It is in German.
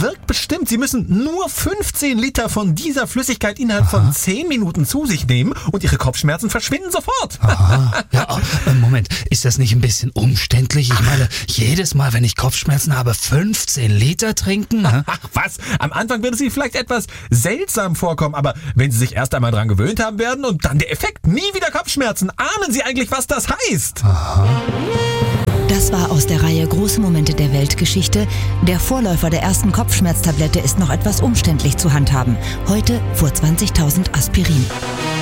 wirkt bestimmt. Sie müssen nur 15 Liter von dieser Flüssigkeit innerhalb von 10 Minuten zu sich nehmen und Ihre Kopfschmerzen verschwinden sofort. Aha. Ja, Moment, ist das nicht ein bisschen umständlich? Ich meine, jedes Mal, wenn ich Kopfschmerzen habe, 15 Liter trinken? Ach was, am Anfang wird es Ihnen vielleicht etwas seltsam vorkommen, aber wenn Sie sich erst einmal dran gewöhnt haben werden und dann der Effekt, nie wieder Kopfschmerzen, ahnen Sie eigentlich, was das heißt? Aha. Das war aus der Reihe Große Momente der Weltgeschichte. Der Vorläufer der ersten Kopfschmerztablette ist noch etwas umständlich zu handhaben. Heute vor 20.000 Aspirin.